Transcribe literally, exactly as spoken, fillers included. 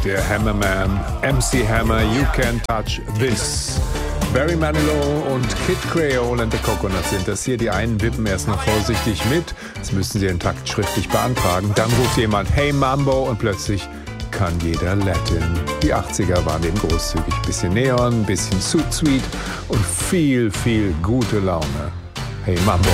der Hammerman, M C Hammer, You Can Touch This. Barry Manilow und Kid Creole and the Coconuts sind das hier. Die einen wippen erst noch vorsichtig mit. Jetzt müssen sie den Takt schriftlich beantragen. Dann ruft jemand Hey Mambo und plötzlich kann jeder Latin. Die achtziger waren eben großzügig. Bisschen Neon, bisschen Suit Sweet und viel, viel gute Laune. Hey Mambo.